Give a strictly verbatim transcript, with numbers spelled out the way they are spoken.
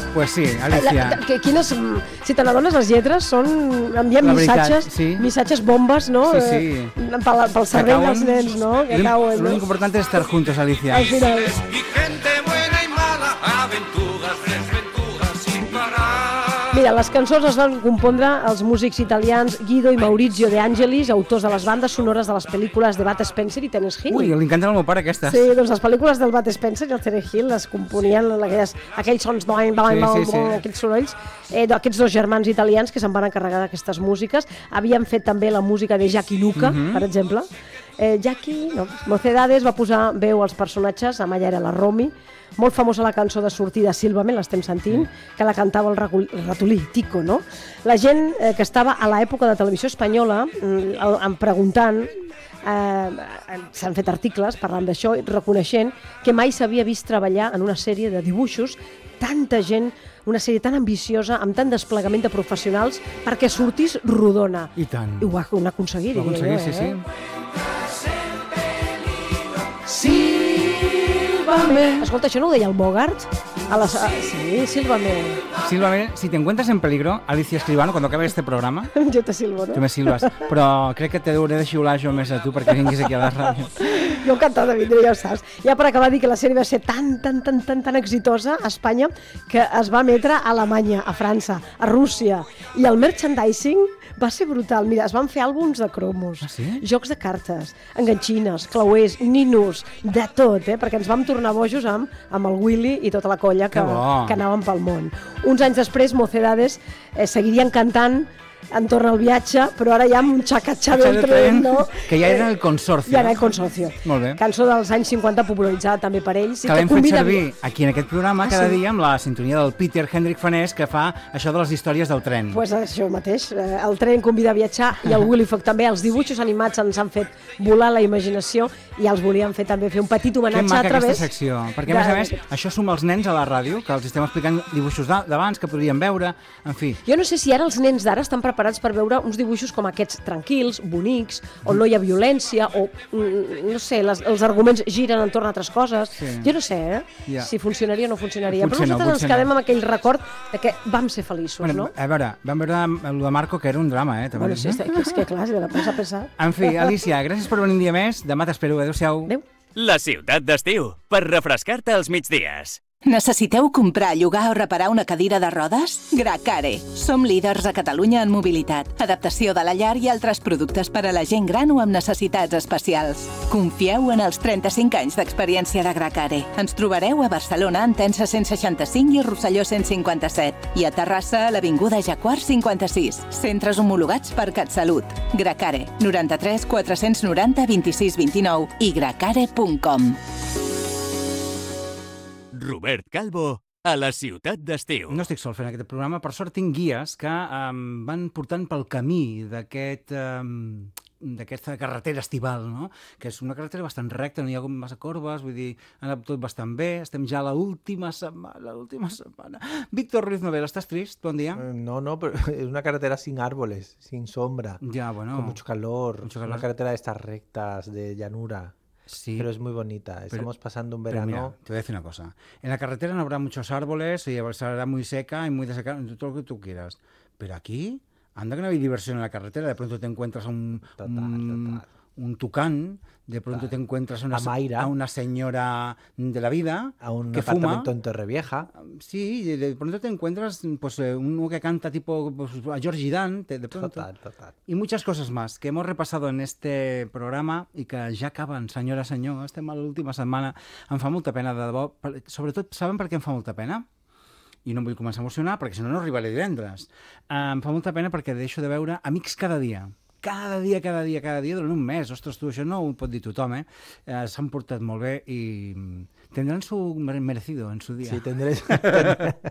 Pues sí, Alicia. Que, quines, si te n'adones, les lletres són... envien missatges, sí. missatges bombes, no? Sí, sí. Eh, pel, pel cervell dels nens, no? Que cauen, lo único importante es estar juntos, Alicia. Al final. Y gente buena y mala, aventuras, desventuras sin parar. Mira, les cançons es van compondre els músics italians Guido i Maurizio De Angelis, autors de les bandes sonores de les pel·lícules de Bud Spencer i Terence Hill. Ui, li encanten al meu pare aquestes. Sí, doncs les pel·lícules del Bud Spencer i el Terence Hill les componien aquelles, aquells sons, doing, doing, Sí, sí, doing, sí. aquells sorolls, eh, d'aquests dos germans italians que se'n van encarregar d'aquestes músiques. Havien fet també la música de Jackie Luca, Mhm. per exemple. Eh, Jackie, no, Mocedades va posar veu als personatges, amb ella era la Romy, molt famosa la cançó de sortida Sílvame, l'estem sentint, que la cantava el, racul, el ratolí Tico, no? La gent eh, que estava a l'època de televisió espanyola, mm, em preguntant, eh, s'han fet articles parlant d'això, reconeixent que mai s'havia vist treballar en una sèrie de dibuixos tanta gent, una sèrie tan ambiciosa, amb tant desplegament de professionals, perquè sortís rodona. I tant. I ho va aconseguir, Ho va diria aconseguir, jo, eh? sí, sí. Sílvame. Escolta, això no ho deia el Bogart? A les... a... Sí, sílvame. Sílvame, si te encuentras en peligro, Alicia Escribano, cuando acabe este programa, Jo te silvo, no? tu me silbes, però crec que t'hauré de xiular jo més a tu perquè vinguis aquí a la ràdio. Jo encantada de vindre, ja ho saps. Ja per acabar, dir que la sèrie va ser tan, tan, tan, tan, tan exitosa a Espanya que es va emetre a Alemanya, a França, a Rússia. I el merchandising va ser brutal. Mira, es van fer àlbums de cromos, Ah, sí? jocs de cartes, enganxines, clauers, ninos, de tot, eh? Perquè ens vam tornar bojos amb, amb el Willy i tota la colla que, Que bo. que anaven pel món. Uns anys després, Mocedades eh, seguirien cantant entorn al viatge, però ara ja amb un xacatxà del tren, no? Que ja era el consorcio. Ja era el consorcio. Molt bé. Cançó dels anys cinquanta popularitzada també per ells. Que l'hem fet convida- servir aquí en aquest programa Ah, cada sí? dia amb la sintonia del Peter Hendrik Fanés, que fa això de les històries del tren. Pues això mateix, eh, el tren convida a viatjar i el Willy Fogg també. Els dibuixos animats ens han fet volar la imaginació i els volíem fer també fer un petit Que homenatge maca a través... aquesta secció, perquè a més a més això suma els nens a la ràdio, que els estem explicant dibuixos d'a- d'abans que podrien veure, en fi. Jo no sé si ara els nens d'ara estan preparats per veure uns dibuixos com aquests tranquils, bonics, on no hi ha violència, o, mm, no sé, les, els arguments giren entorn a altres coses. Sí. Jo no sé, eh? Ja. Si funcionaria o no funcionaria. Potser Però no, nosaltres potser ens quedem no. amb aquell record de que vam ser feliços, Bueno, no? a veure, vam veure el de Marco, que era un drama, eh? també. Bueno, sí, és que, és que clar, si de la pressa a pensar... En fi, Alicia, gràcies per venir un dia més. Demà t'espero. Adéu-siau. Adéu. La ciutat d'estiu, per refrescar-te als migdies. Necessiteu comprar, llogar o reparar una cadira de rodes? Gracare. Som líders a Catalunya en mobilitat, adaptació de la llar i altres productes per a la gent gran o amb necessitats especials. Confieu en els trenta-cinc anys d'experiència de Gracare. Ens trobareu a Barcelona, en Tensa cent seixanta-cinc i Rosselló cent cinquanta-set. I a Terrassa, a l'Avinguda Jacquard cinquanta-sis. Centres homologats per CatSalut. Gracare, noranta-tres quatre-cents noranta vint-i-sis vint-i-nou i gracare punt com. Robert Calvo, a la ciutat d'estiu. No estic sol fent aquest programa. Per sort tinc guies que um, van portant pel camí d'aquest... Um, d'aquesta carretera estival, no? Que és una carretera bastant recta, no hi ha massa corbes, vull dir, ha anat tot bastant bé, estem ja a l'última setmana, l'última setmana. Víctor Ruiz Novel, ¿estás triste? Buen día. Eh, No, no, pero es una carretera sin árboles, sin sombra, Ya, bueno. con mucho calor. Mucho Es calor. una carretera de estas rectas, de llanura. Sí. Pero es muy bonita. Estamos pasando un verano. Pero mira, te voy a decir una cosa. En la carretera no habrá muchos árboles y será muy seca y muy desecada, todo lo que tú quieras. Pero aquí, anda que no hay diversión en la carretera. De pronto te encuentras a un, Total, un, total. un tucán, de pronto Total. te encuentras a una, A Mayra. a una señora de la vida A un que fuma. apartamento en Torrevieja. Sí, y de pronto te encuentras pues, eh, uno que canta tipo pues, a Georgie Dan, de, de pronto. Total, total. Y muchas cosas más que hemos repasado en este programa i que ja acaben, senyora, senyor. Estem a l'última setmana. Em fa molta pena, de debò. Per- Sobretot, saben per què em fa molta pena? I no em vull començar a emocionar, perquè si no, no arribaré divendres. Eh, em fa molta pena perquè deixo de veure amics cada dia. Cada dia, cada dia, cada dia, durant un mes. Ostres, tu, això no ho pot dir tothom, eh? eh S'han portat molt bé i tindran su merecido en su dia. Sí, tendréis.